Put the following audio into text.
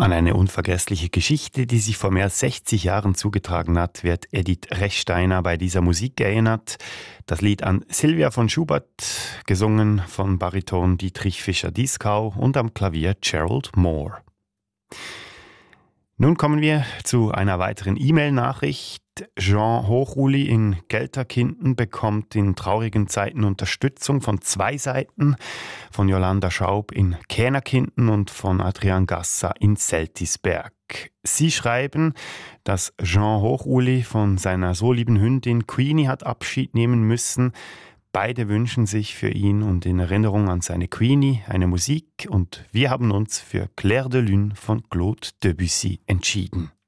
An eine unvergessliche Geschichte, die sich vor mehr als 60 Jahren zugetragen hat, wird Edith Rechsteiner bei dieser Musik erinnert. Das Lied an Sylvia von Schubert, gesungen von Bariton Dietrich Fischer-Dieskau und am Klavier Gerald Moore. Nun kommen wir zu einer weiteren E-Mail-Nachricht. Jean Hochuli in Gelterkinden bekommt in traurigen Zeiten Unterstützung von 2 Seiten, von Jolanda Schaub in Kähnerkinden und von Adrian Gassa in Seltisberg. Sie schreiben, dass Jean Hochuli von seiner so lieben Hündin Queenie hat Abschied nehmen müssen. Beide wünschen sich für ihn und in Erinnerung an seine Queenie eine Musik und wir haben uns für Clair de Lune von Claude Debussy entschieden.